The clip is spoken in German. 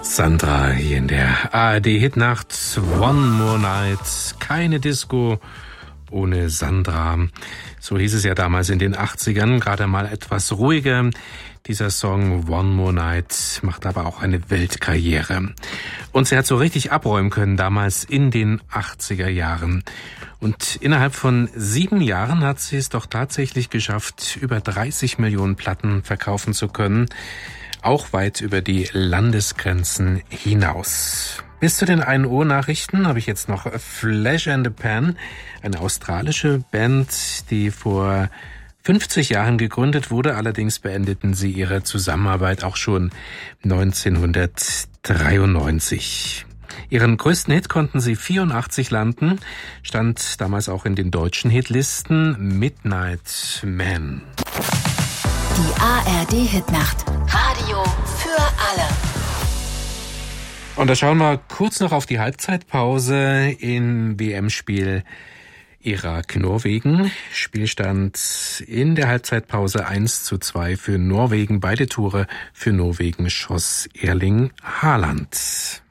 Sandra hier in der ARD-Hitnacht. One More Night. Keine Disco ohne Sandra. So hieß es ja damals in den 80ern. Gerade mal etwas ruhiger. Dieser Song One More Night macht aber auch eine Weltkarriere. Und sie hat so richtig abräumen können damals in den 80er Jahren. Und innerhalb von 7 Jahren hat sie es doch tatsächlich geschafft, über 30 Millionen Platten verkaufen zu können. Auch weit über die Landesgrenzen hinaus. Bis zu den 1 Uhr Nachrichten habe ich jetzt noch Flash and the Pan, eine australische Band, die vor 50 Jahren gegründet wurde. Allerdings beendeten sie ihre Zusammenarbeit auch schon 1993. Ihren größten Hit konnten sie 84 landen, stand damals auch in den deutschen Hitlisten, Midnight Man. Die ARD-Hitnacht. Radio für alle. Und da schauen wir kurz noch auf die Halbzeitpause im WM-Spiel Irak-Norwegen. Spielstand in der Halbzeitpause 1:2 für Norwegen. Beide Tore für Norwegen schoss Erling Haaland.